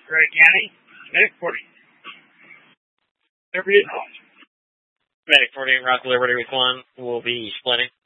Gray County, Medic 40. Liberty at Medic 40, Rock Liberty with 1. We'll be splitting.